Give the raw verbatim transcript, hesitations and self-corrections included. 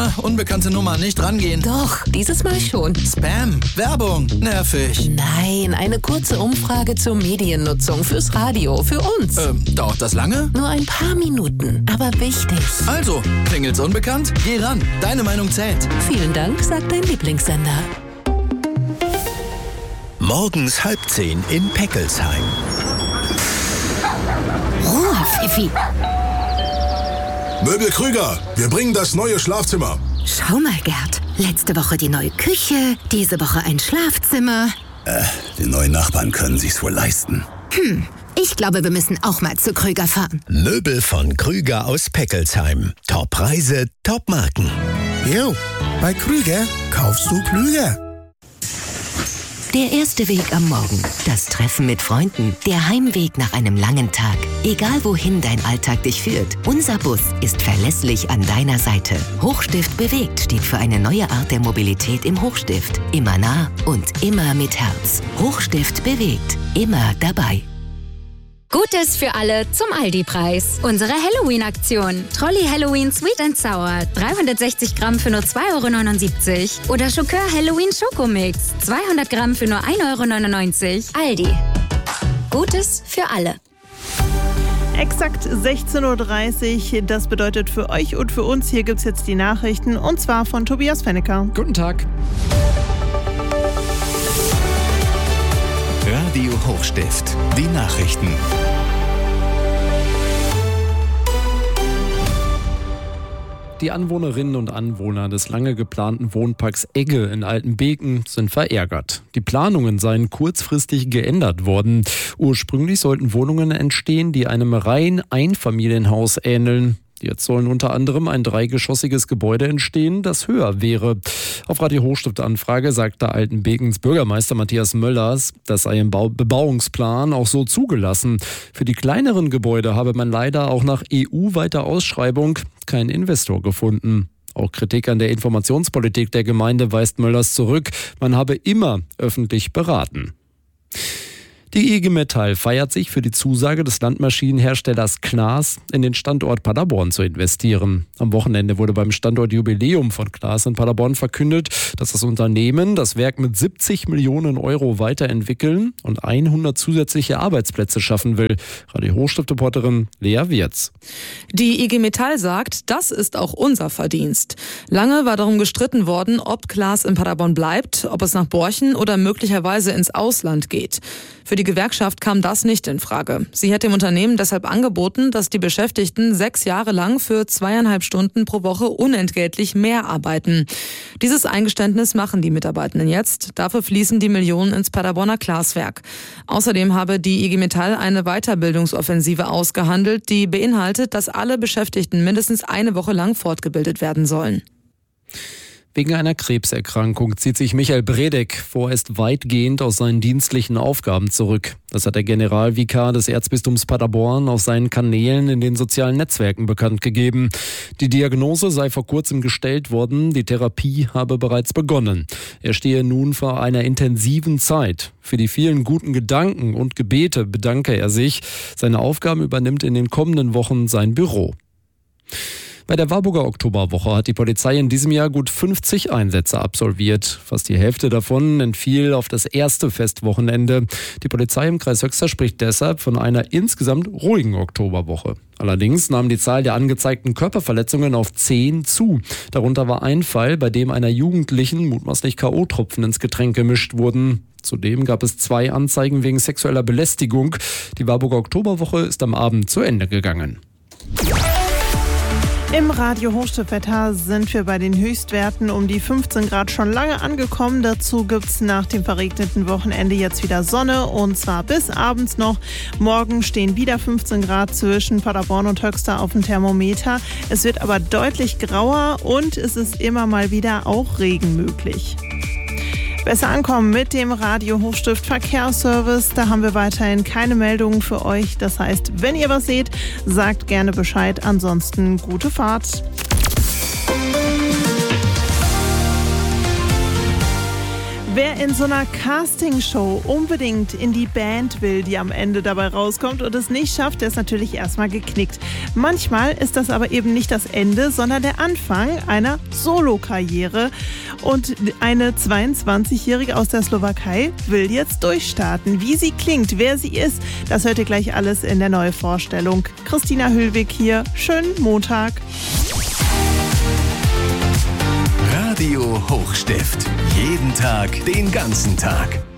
Ah, unbekannte Nummer, nicht rangehen. Doch, dieses Mal schon. Spam, Werbung, nervig. Nein, eine kurze Umfrage zur Mediennutzung fürs Radio, für uns. Ähm, dauert das lange? Nur ein paar Minuten, aber wichtig. Also, klingelt's unbekannt? Geh ran, deine Meinung zählt. Vielen Dank, sagt dein Lieblingssender. Morgens halb zehn in Peckelsheim. Ruhe, Pfiffi. Möbel Krüger, wir bringen das neue Schlafzimmer. Schau mal, Gerd. Letzte Woche die neue Küche, diese Woche ein Schlafzimmer. Äh, die neuen Nachbarn können sich's wohl leisten. Hm, ich glaube, wir müssen auch mal zu Krüger fahren. Möbel von Krüger aus Peckelsheim. Top-Preise, Top-Marken. Jo, bei Krüger kaufst du klüger. Der erste Weg am Morgen, das Treffen mit Freunden, der Heimweg nach einem langen Tag. Egal wohin dein Alltag dich führt, unser Bus ist verlässlich an deiner Seite. Hochstift bewegt steht für eine neue Art der Mobilität im Hochstift. Immer nah und immer mit Herz. Hochstift bewegt, immer dabei. Gutes für alle zum Aldi-Preis. Unsere Halloween-Aktion. Trolli Halloween Sweet and Sour. dreihundertsechzig Gramm für nur zwei Euro neunundsiebzig. Oder Schokör Halloween Schokomix. zweihundert Gramm für nur ein Euro neunundneunzig. Aldi. Gutes für alle. Exakt sechzehn Uhr dreißig. Das bedeutet für euch und für uns, hier gibt es jetzt die Nachrichten. Und zwar von Tobias Fennecker. Guten Tag. Radio Hochstift, die Nachrichten. Die Anwohnerinnen und Anwohner des lange geplanten Wohnparks Egge in Altenbeken sind verärgert. Die Planungen seien kurzfristig geändert worden. Ursprünglich sollten Wohnungen entstehen, die einem rein Einfamilienhaus ähneln. Jetzt sollen unter anderem ein dreigeschossiges Gebäude entstehen, das höher wäre. Auf Radio Hochstift Anfrage sagte Altenbekens Bürgermeister Matthias Möllers, das sei im Bau- Bebauungsplan auch so zugelassen. Für die kleineren Gebäude habe man leider auch nach E U-weiter Ausschreibung keinen Investor gefunden. Auch Kritik an der Informationspolitik der Gemeinde weist Möllers zurück. Man habe immer öffentlich beraten. Die I G Metall feiert sich für die Zusage des Landmaschinenherstellers Claas, in den Standort Paderborn zu investieren. Am Wochenende wurde beim Standortjubiläum von Claas in Paderborn verkündet, dass das Unternehmen das Werk mit siebzig Millionen Euro weiterentwickeln und hundert zusätzliche Arbeitsplätze schaffen will. Radio Hochstift-Reporterin Lea Wirz. Die I G Metall sagt, das ist auch unser Verdienst. Lange war darum gestritten worden, ob Claas in Paderborn bleibt, ob es nach Borchen oder möglicherweise ins Ausland geht. Für die Gewerkschaft kam das nicht in Frage. Sie hat dem Unternehmen deshalb angeboten, dass die Beschäftigten sechs Jahre lang für zweieinhalb Stunden pro Woche unentgeltlich mehr arbeiten. Dieses Eingeständnis machen die Mitarbeitenden jetzt. Dafür fließen die Millionen ins Paderborner Glaswerk. Außerdem habe die I G Metall eine Weiterbildungsoffensive ausgehandelt, die beinhaltet, dass alle Beschäftigten mindestens eine Woche lang fortgebildet werden sollen. Wegen einer Krebserkrankung zieht sich Michael Bredek vorerst weitgehend aus seinen dienstlichen Aufgaben zurück. Das hat der Generalvikar des Erzbistums Paderborn auf seinen Kanälen in den sozialen Netzwerken bekannt gegeben. Die Diagnose sei vor kurzem gestellt worden, die Therapie habe bereits begonnen. Er stehe nun vor einer intensiven Zeit. Für die vielen guten Gedanken und Gebete bedanke er sich. Seine Aufgaben übernimmt in den kommenden Wochen sein Büro. Bei der Warburger Oktoberwoche hat die Polizei in diesem Jahr gut fünfzig Einsätze absolviert. Fast die Hälfte davon entfiel auf das erste Festwochenende. Die Polizei im Kreis Höxter spricht deshalb von einer insgesamt ruhigen Oktoberwoche. Allerdings nahm die Zahl der angezeigten Körperverletzungen auf zehn zu. Darunter war ein Fall, bei dem einer Jugendlichen mutmaßlich K O-Tropfen ins Getränk gemischt wurden. Zudem gab es zwei Anzeigen wegen sexueller Belästigung. Die Warburger Oktoberwoche ist am Abend zu Ende gegangen. Im Radio Hochstift-Wetter sind wir bei den Höchstwerten um die fünfzehn Grad schon lange angekommen. Dazu gibt es nach dem verregneten Wochenende jetzt wieder Sonne und zwar bis abends noch. Morgen stehen wieder fünfzehn Grad zwischen Paderborn und Höxter auf dem Thermometer. Es wird aber deutlich grauer und es ist immer mal wieder auch Regen möglich. Besser ankommen mit dem Radio Hochstift Verkehrsservice. Da haben wir weiterhin keine Meldungen für euch. Das heißt, wenn ihr was seht, sagt gerne Bescheid. Ansonsten gute Fahrt. Wer in so einer Castingshow unbedingt in die Band will, die am Ende dabei rauskommt und es nicht schafft, der ist natürlich erstmal geknickt. Manchmal ist das aber eben nicht das Ende, sondern der Anfang einer Solokarriere. Und eine zweiundzwanzigjährige aus der Slowakei will jetzt durchstarten. Wie sie klingt, wer sie ist, das hört ihr gleich alles in der Neuvorstellung. Christina Hüllwig hier, schönen Montag. Radio Hochstift. Jeden Tag, den ganzen Tag.